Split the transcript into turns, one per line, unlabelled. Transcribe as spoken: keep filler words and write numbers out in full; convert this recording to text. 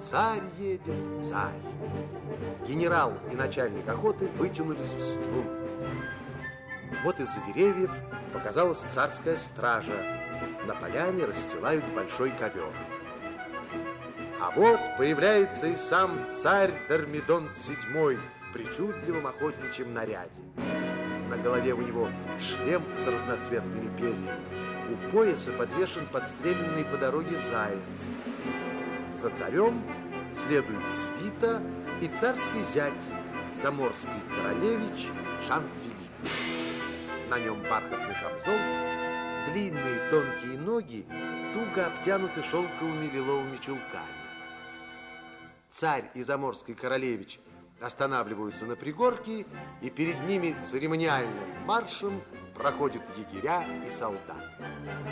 Царь едет, царь. Генерал и начальник охоты вытянулись в струн. Вот из-за деревьев показалась царская стража. На поляне расстилают большой ковер. А вот появляется и сам царь Дормидонт седьмой в причудливом охотничьем наряде. На голове у него шлем с разноцветными перьями. У пояса подвешен подстреленный по дороге заяц. За царем следует свита и царский зять, заморский королевич Жан-Филипп. На нем бархатный камзол, длинные тонкие ноги туго обтянуты шелковыми лиловыми чулками. Царь и заморский королевич останавливаются на пригорке, и перед ними церемониальным маршем проходят егеря и солдаты.